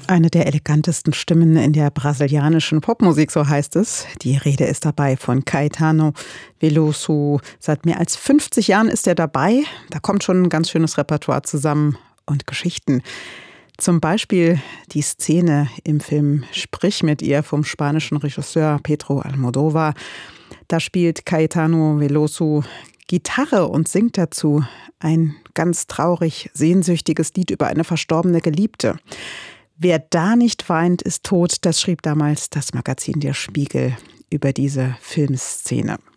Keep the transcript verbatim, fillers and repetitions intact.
Eine der elegantesten Stimmen in der brasilianischen Popmusik, so heißt es. Die Rede ist dabei von Caetano Veloso. Seit mehr als fünfzig Jahren ist er dabei. Da kommt schon ein ganz schönes Repertoire zusammen und Geschichten. Zum Beispiel die Szene im Film Sprich mit ihr vom spanischen Regisseur Pedro Almodóvar. Da spielt Caetano Veloso Gitarre und singt dazu ein ganz traurig, sehnsüchtiges Lied über eine verstorbene Geliebte. Wer da nicht weint, ist tot, das schrieb damals das Magazin Der Spiegel über diese Filmszene.